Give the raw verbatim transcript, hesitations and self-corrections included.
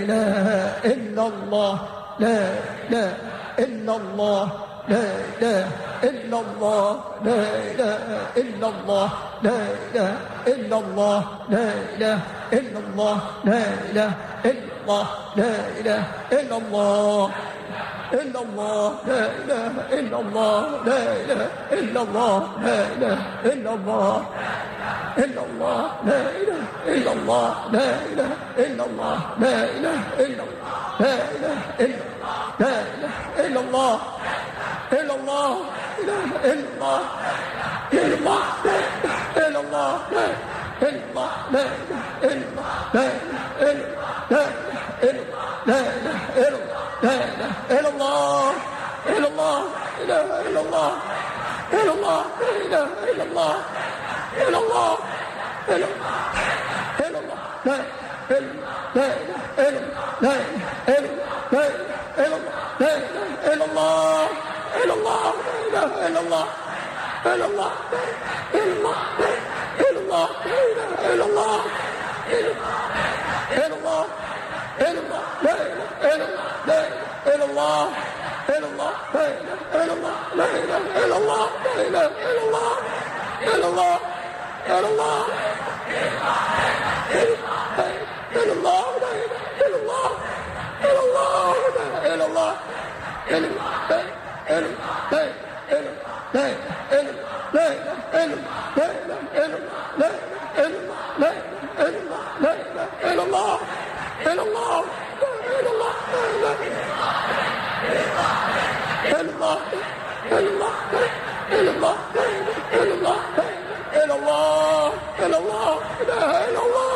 إله إلا الله لا إله إلا الله لا إله إلا الله لا إله إلا الله لا إله إلا الله لا إله إلا الله لا إله إلا الله لا إله إلا الله إلا الله لا إله إلا الله لا إله إلا الله لا إله إلا الله إلا الله لا إله إلا الله لا إله إلا الله لا إله إلا الله لا إله إلا لا إله إلا الله إلا الله إله إلا الله إلا الله إلا الله لا إلا الله لا إله إلا الله لا إله لا إله إلا لا إله إلا الله إلا الله إله إلا الله إلا الله إله إلا الله إلا الله إلا إلا الله لا إلا لا إله لا إله لا إله لا إله إلا الله إلا الله لا إله إلا الله إلا الله إلا الله إلا الله لا إله إلا الله إلا الله إلا الله لا إله إلا الله إلا الله لا إله إلا الله لا إله إلا الله إلا الله إلا الله إلا الله لا إله إلا الله إلا الله لا إله إلا الله إلا الله لا إله لا إله لا إله إلا الله إلا الله إلا الله إلا الله إلا الله إلا الله إلا الله إلا الله إلا الله إلا الله إله إلا الله